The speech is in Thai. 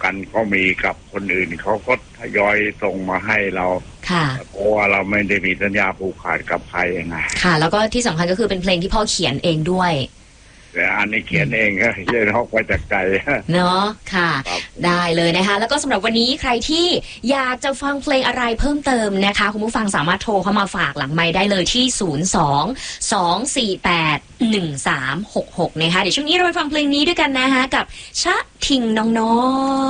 กันก็มีกับคนอื่นเขาก็ทยอยส่งมาให้เราค่ะเพราะว่าเราไม่ได้มีสัญญาผูกขาดกับใครยังไงค่ะแล้วก็ที่สำคัญก็คือเป็นเพลงที่พ่อเขียนเองด้วยแต่อันนี้เขียนเองก็เขียนออกมาจากใจเนาะค่ะได้เลยนะคะแล้วก็สำหรับวันนี้ใครที่อยากจะฟังเพลงอะไรเพิ่มเติมนะคะคุณผู้ฟังสามารถโทรเข้ามาฝากหลังไมค์ได้เลยที่02-248-1366นะคะเดี๋ยวช่วงนี้เราไปฟังเพลงนี้ด้วยกันนะคะกับชะทิงน้อง